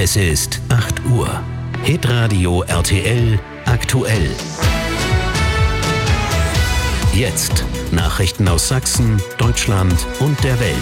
Es ist 8 Uhr. Hitradio RTL aktuell. Jetzt Nachrichten aus Sachsen, Deutschland und der Welt.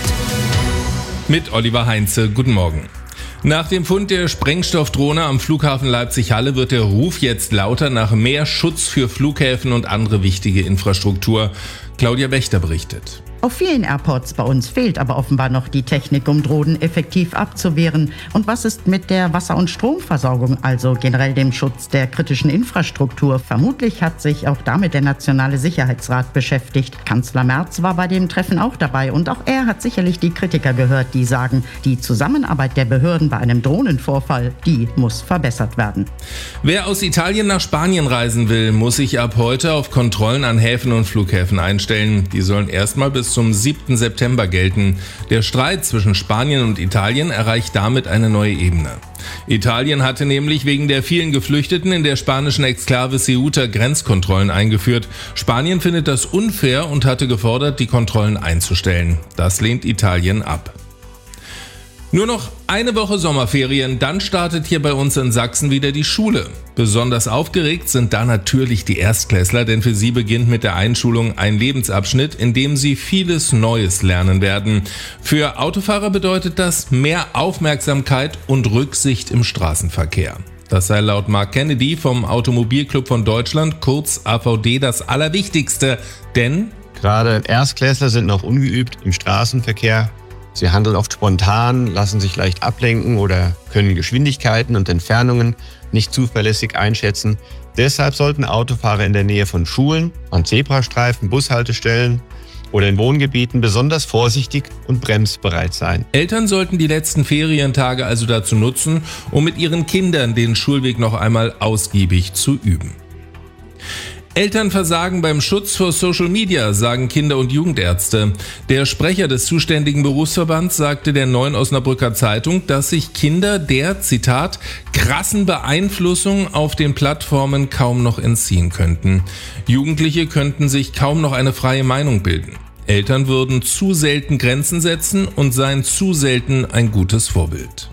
Mit Oliver Heinze, guten Morgen. Nach dem Fund der Sprengstoffdrohne am Flughafen Leipzig-Halle wird der Ruf jetzt lauter nach mehr Schutz für Flughäfen und andere wichtige Infrastruktur. Claudia Wächter berichtet. Auf vielen Airports bei uns fehlt aber offenbar noch die Technik, um Drohnen effektiv abzuwehren. Und was ist mit der Wasser- und Stromversorgung, also generell dem Schutz der kritischen Infrastruktur? Vermutlich hat sich auch damit der Nationale Sicherheitsrat beschäftigt. Kanzler Merz war bei dem Treffen auch dabei und auch er hat sicherlich die Kritiker gehört, die sagen, die Zusammenarbeit der Behörden bei einem Drohnenvorfall, die muss verbessert werden. Wer aus Italien nach Spanien reisen will, muss sich ab heute auf Kontrollen an Häfen und Flughäfen einstellen. Die sollen erstmal bis zum 7. September gelten. Der Streit zwischen Spanien und Italien erreicht damit eine neue Ebene. Italien hatte nämlich wegen der vielen Geflüchteten in der spanischen Exklave Ceuta Grenzkontrollen eingeführt. Spanien findet das unfair und hatte gefordert, die Kontrollen einzustellen. Das lehnt Italien ab. Nur noch eine Woche Sommerferien, dann startet hier bei uns in Sachsen wieder die Schule. Besonders aufgeregt sind da natürlich die Erstklässler, denn für sie beginnt mit der Einschulung ein Lebensabschnitt, in dem sie vieles Neues lernen werden. Für Autofahrer bedeutet das mehr Aufmerksamkeit und Rücksicht im Straßenverkehr. Das sei laut Mark Kennedy vom Automobilclub von Deutschland, kurz AVD, das Allerwichtigste, denn gerade Erstklässler sind noch ungeübt im Straßenverkehr. Sie handeln oft spontan, lassen sich leicht ablenken oder können Geschwindigkeiten und Entfernungen nicht zuverlässig einschätzen. Deshalb sollten Autofahrer in der Nähe von Schulen, an Zebrastreifen, Bushaltestellen oder in Wohngebieten besonders vorsichtig und bremsbereit sein. Eltern sollten die letzten Ferientage also dazu nutzen, um mit ihren Kindern den Schulweg noch einmal ausgiebig zu üben. Eltern versagen beim Schutz vor Social Media, sagen Kinder- und Jugendärzte. Der Sprecher des zuständigen Berufsverbands sagte der Neuen Osnabrücker Zeitung, dass sich Kinder der, Zitat, krassen Beeinflussung auf den Plattformen kaum noch entziehen könnten. Jugendliche könnten sich kaum noch eine freie Meinung bilden. Eltern würden zu selten Grenzen setzen und seien zu selten ein gutes Vorbild.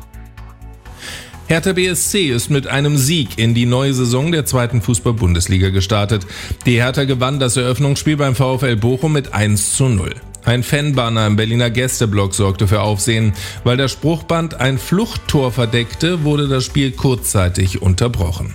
Hertha BSC ist mit einem Sieg in die neue Saison der 2. Fußball-Bundesliga gestartet. Die Hertha gewann das Eröffnungsspiel beim VfL Bochum mit 1:0. Ein Fanbanner im Berliner Gästeblock sorgte für Aufsehen. Weil das Spruchband ein Fluchttor verdeckte, wurde das Spiel kurzzeitig unterbrochen.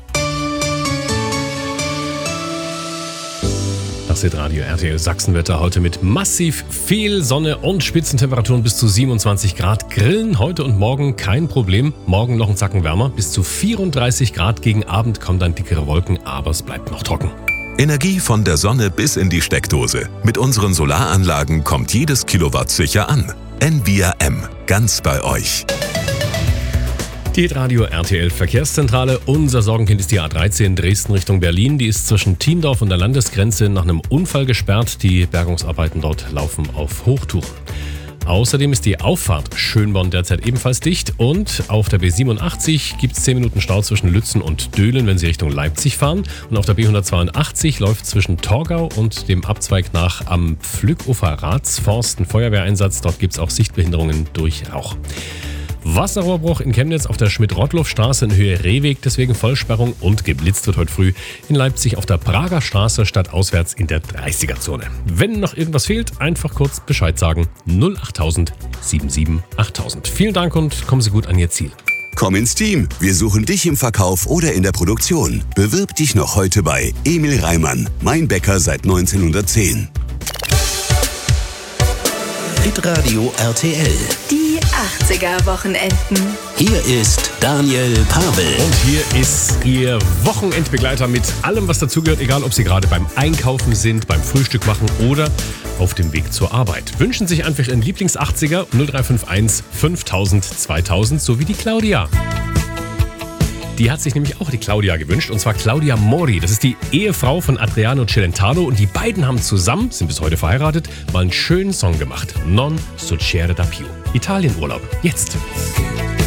Das Hitradio RTL Sachsenwetter heute mit massiv viel Sonne und Spitzentemperaturen bis zu 27 Grad. Grillen heute und morgen kein Problem. Morgen noch ein Zacken wärmer. Bis zu 34 Grad. Gegen Abend kommen dann dickere Wolken, aber es bleibt noch trocken. Energie von der Sonne bis in die Steckdose. Mit unseren Solaranlagen kommt jedes Kilowatt sicher an. Envia M. Ganz bei euch. Die Hitradio RTL Verkehrszentrale. Unser Sorgenkind ist die A13 Dresden Richtung Berlin. Die ist zwischen Thiendorf und der Landesgrenze nach einem Unfall gesperrt. Die Bergungsarbeiten dort laufen auf Hochtouren. Außerdem ist die Auffahrt Schönborn derzeit ebenfalls dicht. Und auf der B87 gibt es 10 Minuten Stau zwischen Lützen und Döhlen, wenn Sie Richtung Leipzig fahren. Und auf der B182 läuft zwischen Torgau und dem Abzweig nach am Pflückufer Ratsforst ein Feuerwehreinsatz. Dort gibt es auch Sichtbehinderungen durch Rauch. Wasserrohrbruch in Chemnitz auf der Schmidt-Rottluff-Straße in Höhe Rehweg, deswegen Vollsperrung und geblitzt wird heute früh in Leipzig auf der Prager Straße stadtauswärts in der 30er-Zone. Wenn noch irgendwas fehlt, einfach kurz Bescheid sagen. 08000 77 8000. Vielen Dank und kommen Sie gut an Ihr Ziel. Komm ins Team. Wir suchen dich im Verkauf oder in der Produktion. Bewirb dich noch heute bei Emil Reimann, mein Bäcker seit 1910. Hitradio RTL. Die 80er-Wochenenden. Hier ist Daniel Pavel. Und hier ist Ihr Wochenendbegleiter mit allem, was dazugehört, egal ob Sie gerade beim Einkaufen sind, beim Frühstück machen oder auf dem Weg zur Arbeit. Wünschen sich einfach Ihren Lieblings-80er 0351 5000 2000 sowie die Claudia. Die hat sich nämlich auch die Claudia gewünscht, und zwar Claudia Mori. Das ist die Ehefrau von Adriano Celentano und die beiden haben zusammen, sind bis heute verheiratet, mal einen schönen Song gemacht. Non succede da più. Italienurlaub. Jetzt.